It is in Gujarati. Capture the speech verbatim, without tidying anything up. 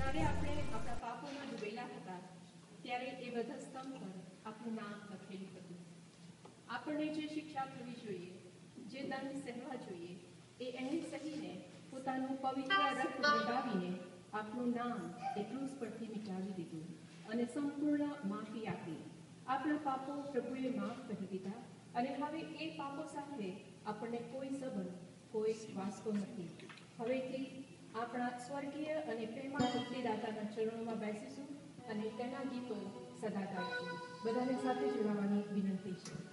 જ્યારે આપણે આપણા પાપોમાં ડૂબેલા હતા ત્યારે એ બધા સ્તંભ પર આપણું નામ લખેલું હતું. આપણને જે શિક્ષા થવી જોઈએ, જે દંડ સહેવા જોઈએ, એ એણે સહીને પોતાનું પવિત્ર રક્ત વગાવીને આપણું નામ એ ક્રૂસ પરથી મિટાવી દીધું અને સંપૂર્ણ માફી આપી. આપણા પાપો પ્રભુએ માફ કરી દીધા અને હવે એ પાપો સાથે આપણને કોઈ સંબંધ, કોઈ વાસ્તો નથી. હવેથી આપણા સ્વર્ગીય અને પ્રેમા મુક્તિદાતાના ચરણોમાં બેસીશું અને તેના ગીતો સદા ગાઈશું. બધાને સાથે જોડાવાની વિનંતી છે.